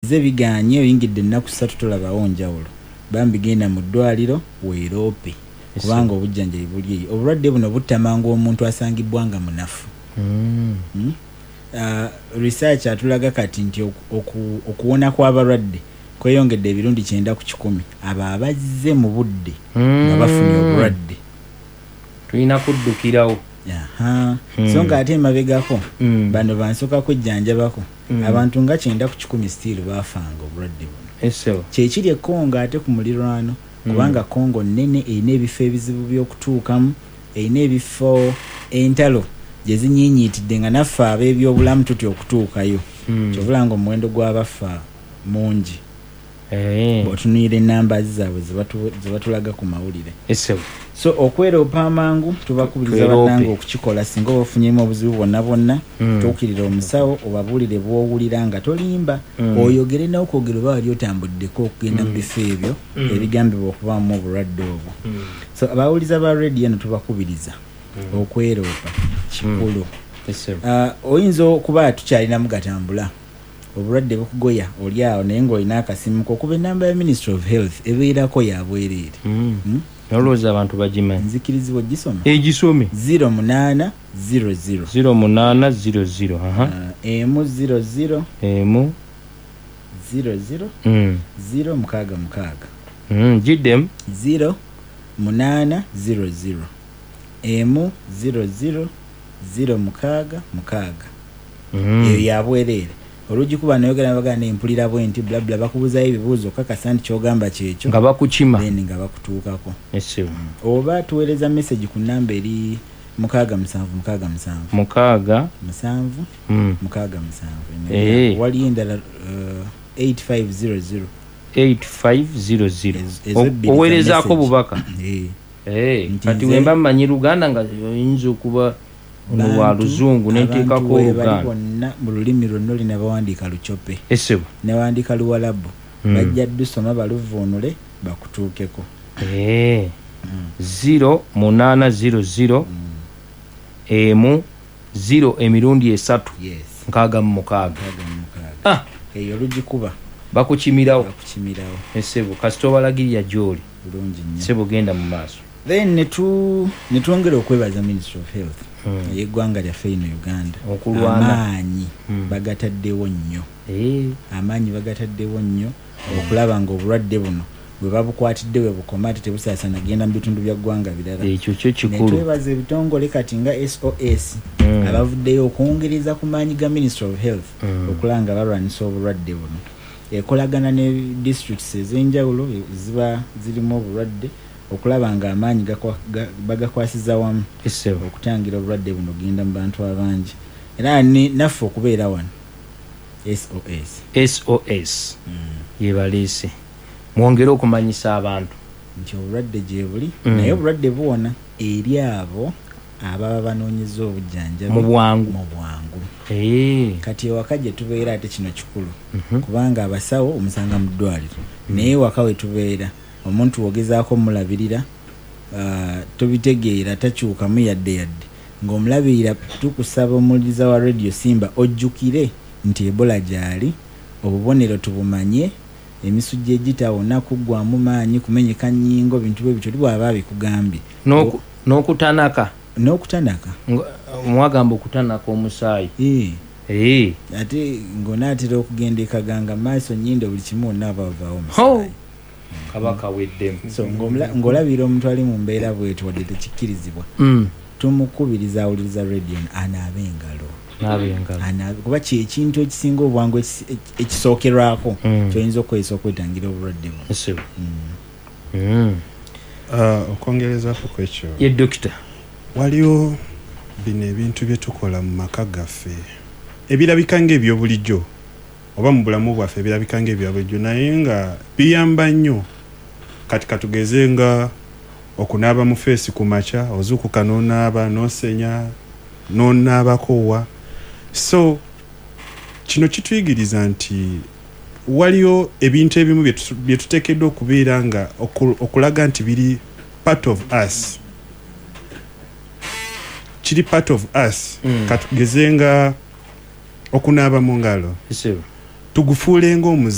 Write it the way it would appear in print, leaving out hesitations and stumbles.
ze biganye oyingidde ennaku 3 tolabawo njawulo bambi genda mu ddwaliro weeroope kubanga obujjanjabi buli obulwadde buno butamangu omuntu asangibwa nga munafu. Research atulaga kati nti okuwona kw'abalwadde kweyongedde ebirundi 9 ku 10 abo abazze mu budde nga bafunye obulwadde tulina kuddukirawo. So nga ate emabegako bano bansooka kwejjanjabako abantu nga 9 ku 10 still baafanga obulwadde buno. Kyekiri ekongo ate ku mulirwano kubanga Kongo nnene erina ebifo ebizibu by'okutuukamu, erina ebifo entalo gye zinyiinyiitidde nga naffe ab'ebyobulamu tutya okutuukayo. Kyovula nga omuwendo gw'abafa mungi bw'otunuulira ennamba zaabwe ze batulaga ku mawulire. So okweropa amangu tubakubiriza bannange okukikola singa obafunyemu obuzibu bwonna tuukirira omusawo obabuulire bw'owulira nga tolimba oyogere nawo kwogera oba wali otambuddeko okugenda mu bifo ebyo ebigambibwa okubaamu obulwadde obwo. So abawuliza ba radio eno tubakubiriza okweropa kikulu. Oyinza okuba tukyalinamu gatambula obulwadde bukugoya oli awo naye ng'olina akasimu okuba ennamba ya Ministry of Health ebeerako ya bwereere. Nolowooza abantu bagimanyi. Nzikirizibwa gisoma. Gisome 0800 0800 emu 00 emu 00 0 mukaaga giddem 0800 emu 00 0 mukaaga eyo ya bwereere. Olugikuba nayogera bagana empulira bwenti blabla bakubuzayo ebibuuzo kakasa nti kyogamba kyekyo nga bakukima then nga bakutuukako. Oba tuweereza message ku namba eri 677 wali endala 8500 oweerezaako bubaka. Kati wemba mmanyi Luganda nga oyinza okuba ono wa luzungu nenteekako Oluganda mu lulimi lwonna olina bawandiika Lucope newandiika Luwalabu bajja ddusoma baluvuunule bakutuukeko. 0800 emu 0 emirundi 3 6 eyo olugikuba bakukimirawo esebo kasita obalagirira gy'oli bulungi nnyo sebo genda mu maaso. Then netwongera okwebaza Ministry of Health y'eggwanga lyaffe ino Uganda amaanyi bagataddewo nnyo okulaba nga obulwadde buno bwe babukwatidde bwe bukoma ate tebusaasana genda mu bitundu bya ggwanga birala. Ekyo kyo kikulu. Netwebaza ebitongole kati nga SOS abavuddeyo okwongereza ku maanyi ga Ministry of Health okulanga balwanyisa obulwadde buno. Ekolagana ne districts ez'enjawulo ziba zirimu obulwadde okulaba nga amaanyi bagakwasiza wamu okutangira obulwadde buno genda mu bantu abangi era naffe okubeera wano SOS yebaleese mwongere okumanyisa abantu nti obulwadde gye buli naye obulwadde buwona eri abo ababa banoonyeza obujjanjabi mu bwangu. Kati ewaka gye tubeera ate kino kikulu kubanga abasawo omusanga mu ddwaliro naye ewaka we tubeera omuntu wogezaako mulabirira tobitegeera takyukamu yadde ng'omulabirira tukusaba omuliza wa Radio Simba ojjukire nti Ebola gyali obubonero tubumanye emisujja egitawona kuggwamu maanyi kumenyeka nnyingo bintu bwe bityo bw'aba bikugambye n'okutanaka mwagamba okutanaka omusaayi ate ng'onaatera okugenda ekaganga maaso nnyindo buli kimu onaabavaawo omusaayi kabaka weddemu. So ng'olabira omuntu ali mu mbeera bwetyo wadde tekikkirizibwa tumukubiriza awuliriza radio anaabe engalo kuba kyekintu ekisinga obwangu ekisookerwako kyoyinza okweyisa okwetangira obulwadde buno. Okwongerezaako ku ekyo ye dokita waliwo bino ebintu bye tukola mu maka gaffe ebirabika ng'ebyobulijjo oba mu bulamu bwaffe ebirabika ng'ebyobulijjo naye nga biyamba nnyo. Kati katugeze nga okunaaba mu feesi ku makya ozuukuka n'onaaba n'osenya n'onaabakoowa. So kino kituyigiriza nti waliyo ebintu ebimu bye tuteekeddwa okubeera nga okulaga nti biri part of us. Kiri part of us. Katugeze nga okunaaba mu ngalo tugufuulenga